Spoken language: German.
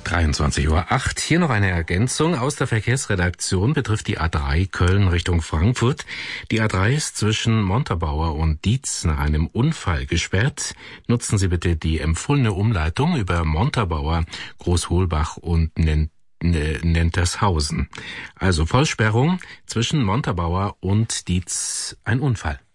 23:08 Uhr. Hier noch eine Ergänzung aus der Verkehrsredaktion betrifft die A3 Köln Richtung Frankfurt. Die A3 ist zwischen Montabaur und Dietz nach einem Unfall gesperrt. Nutzen Sie bitte die empfohlene Umleitung über Montabaur, Großholbach und Nentershausen. Also Vollsperrung zwischen Montabaur und Dietz, ein Unfall.